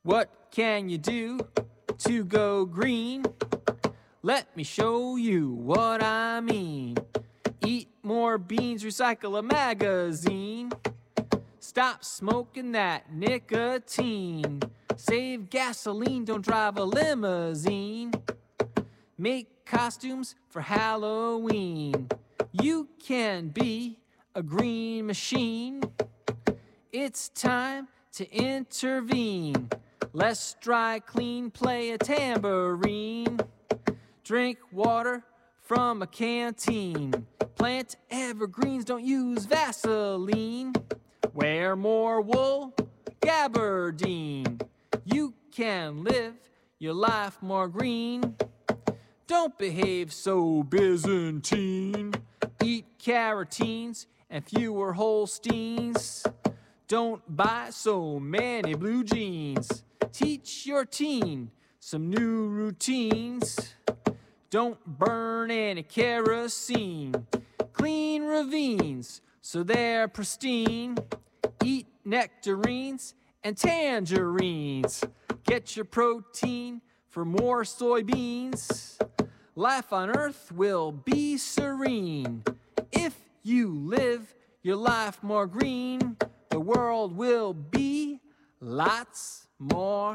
What can you do to go green? Let me show you what I mean. Eat more beans, recycle a magazine. Stop smoking that nicotine. Save gasoline, don't drive a limousine. Make costumes for Halloween. You can be a green machine. It's time to intervene. Let's dry clean, play a tambourine. Drink water from a canteen. Plant evergreens, don't use Vaseline. Wear more wool, gabardine. You can live your life more green. Don't behave so Byzantine. Eat carotenes and fewer Holsteins. Don't buy so many blue jeans. Teach your teen some new routines. Don't burn any kerosene. Clean ravines so they're pristine. Eat nectarines and tangerines. Get your protein for more soybeans. Life on Earth will be serene. If you live your life more green, the world will be lots more